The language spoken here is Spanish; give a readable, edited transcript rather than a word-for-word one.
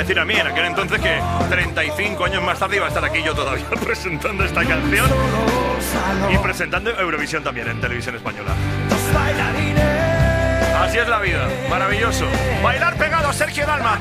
decir a mí en aquel entonces que 35 años más tarde iba a estar aquí yo todavía presentando esta canción y presentando Eurovisión también en televisión española. Así es la vida, maravilloso. Bailar pegado a Sergio Dalma.